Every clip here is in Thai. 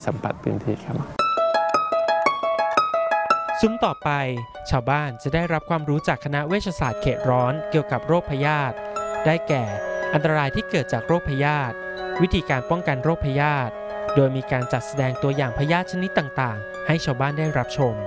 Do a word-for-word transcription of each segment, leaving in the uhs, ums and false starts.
สัมผัสพื้นที่ครับซุ้มต่อไปชาวบ้านจะได้รับความรู้จากคณะเวชศาสตร์เขตร้อนเกี่ยวกับโรคพยาธิได้แก่อันตรายที่เกิดจากโรคพยาธิวิธีการป้องกันโรคพยาธิโดยมีการจัดแสดงตัวอย่างพยาธิชนิดต่างๆให้ชาวบ้านได้รับชม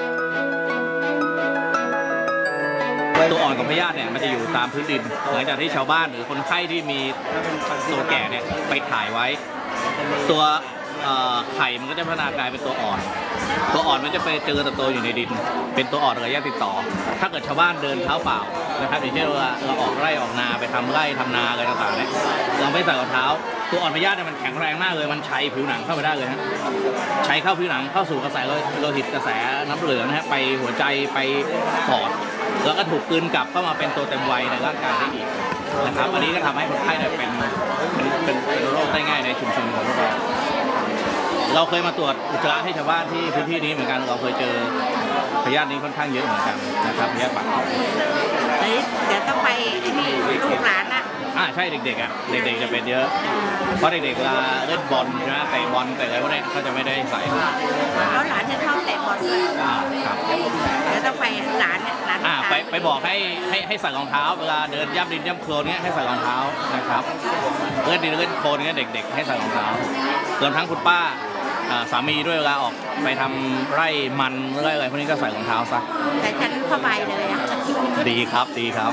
ตัวอ่อนของพยาธิเนี่ยมันจะอยู่ตามพื้นดินหลังจากที่ชาวบ้านหรือคนไข้ที่มีตัวแก่เนี่ยไปถ่ายไว้ตัวไข่มันก็จะพัฒนากลายเป็นตัวอ่อนตัวอ่อนมันจะไปเจอเติบโตอยู่ในดินเป็นตัวอ่อนระยะติดต่อถ้าเกิดชาวบ้านเดินเท้าเปล่านะครับอย่างเช่นว่าเราออกไร่ออกนาไปทำไร่ทำนาอะไรต่างๆเนี่ยเราไม่ใส่รองเท้าตัวอ่อนพยาธิเนี่ยมันแข็งแรงมากเลยมันใช้ผิวหนังเข้าไปได้เลยฮะใช้เข้าผิวหนังเข้าสู่กระแสโลหิตกระแสน้ำเหลืองนะฮะไปหัวใจไปปอดแล้วก็ถูกกลืนกลับเข้ามาเป็นตัวเต็มวัยในร่างกายได้อีกนะครับอันนี้ก็ทำให้คนไข้เนี่ยเป็นเป็นเป็นโรคได้ง่ายในชุมชนของพวกเราเราเคยมาตรวจอุจจาระให้ชาวบ้านที่พื้นที่นี้เหมือนกันเราเคยเจอพยาธินี้ค่อนข้างเยอะเหมือนกันนะครับพยาธิปากเดี๋ยวต้องไปนี่ลูกหลานนะอ่าใช่เด็กๆอ่ะเด็กๆจะเป็นเยอะเพราะเด็กๆเวลาเล่นบอลใช่ไหมเตะบอลเตะอะไรพวกนี้เขาจะไม่ได้ใส่แล้วหลานจะชอบเตะบอลด้วยครับเดี๋ยวต้องไปหลานเนี่ยหลานอ่าไปไปบอกให้ให้ให้ใส่รองเท้าเวลาเดินย่ำดินย่ำโคลนเนี้ยให้ใส่รองเท้านะครับเล่นดินเล่นโคลนเนี้ยเด็กๆให้ใส่รองเท้ารวมทั้งคุณป้าสามีด้วยเวลาออกไปทำไร่มันไร่อะไรพวกนี้ก็ใส่รองเท้าซะแต่ฉันเข้าไปเลยอ่ะดีครับดีครับ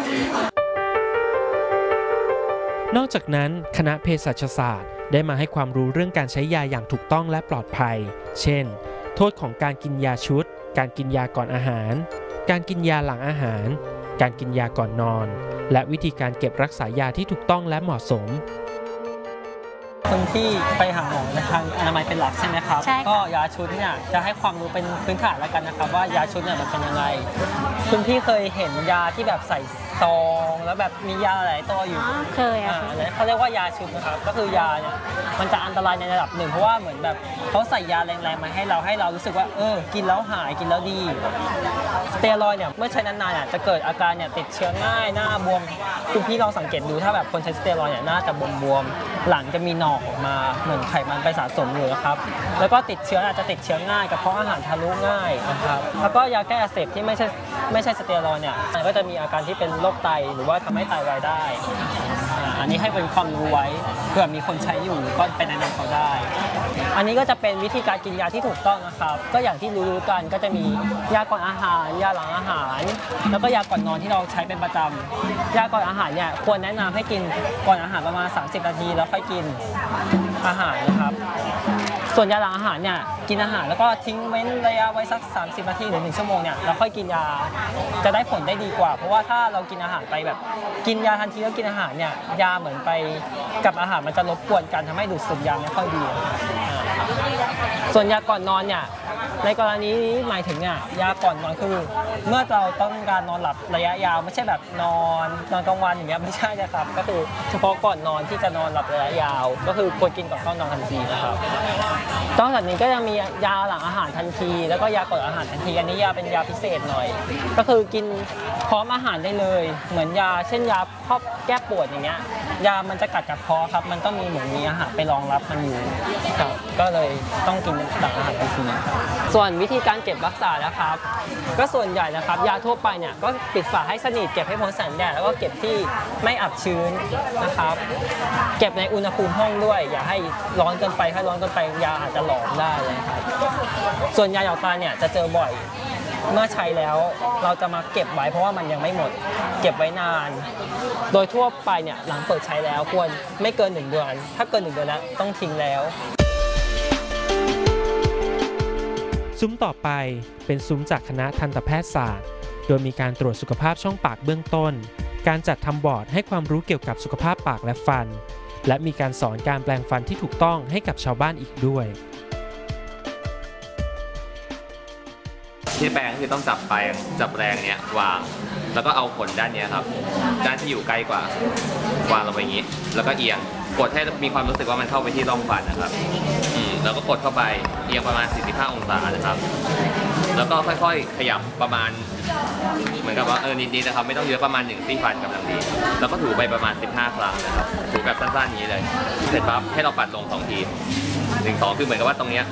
นอกจากนั้นคณะเภสัชศาสตร์ได้มาให้ความรู้เรื่องการใช้ยาอย่างถูกต้องและปลอดภัยเช่นโทษของการกินยาชุดการกินยาก่อนอาหารการกินยาหลังอาหารการกินยาก่อนนอนและวิธีการเก็บรักษายาที่ถูกต้องและเหมาะสมคนที่ไปหาหมอในทางอนามัยเป็นหลักใช่ไหมครับก็ยาชุดเนี่ยจะให้ความรู้เป็นพื้นฐานแล้วกันนะครับว่ายาชุดเนี่ยมันเป็นยังไงคุณพี่เคยเห็นยาที่แบบใส่ซองแล้วแบบมียาหลายตัวอยู่เคยอ่ะเขาเรียกว่ายาชุดนะครับก็คือยาเนี่ยมันจะอันตรายในระดับหนึ่งเพราะว่าเหมือนแบบเขาใส่ยาแรงๆมาให้เราให้เรารู้สึกว่าเออกินแล้วหายกินแล้วดีสเตียรอยด์เนี่ยเมื่อใช้นานๆเนี่ยจะเกิดอาการเนี่ยติดเชื้อง่ายหน้าบวมคุณพี่ลองสังเกตดูถ้าแบบคนใช้สเตียรอยด์เนี่ยหน้าจะบวมๆหลังจะมีหนองออกมาเหมือนไขมันไปสะสมอยู่นะครับแล้วก็ติดเชื้ออาจจะติดเชื้อง่ายกระเพาะอาหารทะลุง่ายนะครับแล้วก็ยาแก้อักเสบที่ไม่ใช่ไม่ใช่สเตียรอยด์เนี่ยก็จะมีอาการที่เป็นโรคไตหรือว่าทำให้ไตวายได้อันนี้ให้เป็นความรู้ไว้เผื่อมีคนใช้อยู่ก็ไปแนะนำเขาได้อันนี้ก็จะเป็นวิธีการกินยาที่ถูกต้องนะครับก็อย่างที่รู้ๆกันก็จะมียาก่อนอาหารยาหลังอาหารแล้วก็ยาก่อนนอนที่เราใช้เป็นประจำยาก่อนอาหารเนี่ยควรแนะนำให้กินก่อนอาหารประมาณสามสิบนาทีแล้วค่อยกินอาหารนะครับส่วนยาหลังอาหารเนี่ยกินอาหารแล้วก็ทิ้งเว้นระยะไว้สักสามสิบนาทีหรือหนึ่งชั่วโมงเนี่ยแล้วค่อยกินยาจะได้ผลได้ดีกว่าเพราะว่าถ้าเรากินอาหารไปแบบกินยาทันทีแล้วกินอาหารเนี่ยยาเหมือนไปกับอาหารมันจะรบกวนกันทำให้ดูดซึมยาไม่ค่อยดีส่วนยาก่อนนอนเนี่ยในกรณีนี้หมายถึงเนี่ยยาก่อนนอนคือเมื่อเราต้องการนอนหลับระยะยาวไม่ใช่แบบนอนนอนกลางวันอย่างเงี้ยไม่ใช่นะครับก็คือเฉพาะก่อนนอนที่จะนอนหลับระยะยาวก็คือควรกินก่อนเข้านอนทันทีนะครับนอกจากนี้ก็ยังมียาหลังอาหารทันทีแล้วก็ยาก่อนอาหารทันทีอันนี้ยาเป็นยาพิเศษหน่อยก็คือกินพร้อมอาหารได้เลยเหมือนยาเช่นยาครอบแก้ปวดอย่างเงี้ยยามันจะกัดกระเพาะครับมันต้องมีเหมือนมีอาหารไปรองรับมันอยู่ครับก็เลยต้องกินหลังอาหารทันทีส่วนวิธีการเก็บรักษานะครับก็ส่วนใหญ่นะครับยาทั่วไปเนี่ยก็ปิดฝาให้สนิทเก็บให้พ้นแสงแดดแล้วก็เก็บที่ไม่อับชื้นนะครับเก็บในอุณหภูมิห้องด้วยอย่าให้ร้อนเกินไปถ้าร้อนเกินไปยาอาจจะหลอมได้เลยครับส่วนยาหยอดตาเนี่ยจะเจอบ่อยเมื่อใช้แล้วเราจะมาเก็บไว้เพราะว่ามันยังไม่หมดเก็บไว้นานโดยทั่วไปเนี่ยหลังเปิดใช้แล้วควรไม่เกินหนึ่งเดือนถ้าเกินหนึ่งเดือนแล้วต้องทิ้งแล้วซุ้มต่อไปเป็นซุ้มจากคณะทันตแพทยศาสตร์โดยมีการตรวจสุขภาพช่องปากเบื้องต้นการจัดทำบอร์ดให้ความรู้เกี่ยวกับสุขภาพปากและฟันและมีการสอนการแปลงฟันที่ถูกต้องให้กับชาวบ้านอีกด้วยที่แปลงคือต้องจับไปจับแรงเนี้ยวางแล้วก็เอาขนด้านนี้ครับด้านที่อยู่ใกล้กว่าวางลงไปอย่างนี้แล้วก็เอียงกดให้มีความรู้สึกว่ามันเข้าไปที่ร่องฟันนะครับอืมแล้วก็กดเข้าไปเอียงประมาณสี่สิบห้าองศานะครับแล้วก็ค่อยๆขยับประมาณเหมือนกับว่าเออนิดๆนะครับไม่ต้องเยอะประมาณหนึ่งซี่ฟันกำลังดีแล้วก็ถูไปประมาณสิบห้าครั้งนะครับถูแบบสั้นๆนี้เลยเสร็จปั๊บให้เราปัดลงสองทีหนึ่งสองคือเหมือนกับว่าตรงเนี้ย